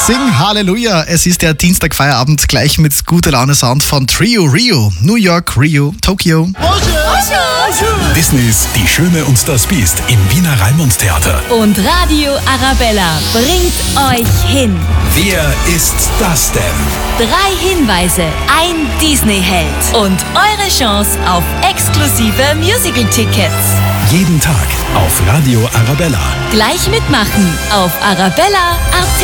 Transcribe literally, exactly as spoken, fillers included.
Sing Halleluja. Es ist der Dienstagfeierabend gleich mit guter Laune Sound von Trio Rio. New York, Rio, Tokio. Disneys Die Schöne und das Biest im Wiener Raimundtheater. Und Radio Arabella bringt euch hin. Wer ist das denn? Drei Hinweise, ein Disney-Held und eure Chance auf exklusive Musical-Tickets. Jeden Tag auf Radio Arabella. Gleich mitmachen auf arabella punkt at.